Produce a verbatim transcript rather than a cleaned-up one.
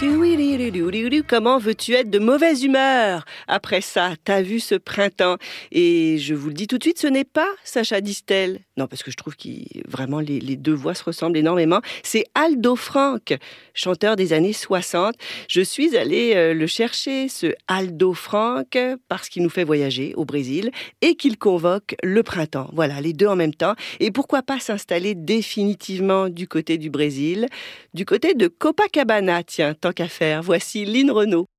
Comment veux-tu être de mauvaise humeur après ça? T'as vu ce printemps? Et je vous le dis tout de suite, ce n'est pas Sacha Distel. Non, parce que je trouve que vraiment les, les deux voix se ressemblent énormément. C'est Aldo Franck, chanteur des années soixante. Je suis allée euh, le chercher, ce Aldo Franck, parce qu'il nous fait voyager au Brésil et qu'il convoque le printemps. Voilà, les deux en même temps. Et pourquoi pas s'installer définitivement du côté du Brésil, du côté de Copacabana, tiens, tant qu'à faire. Voici Lynn Renaud.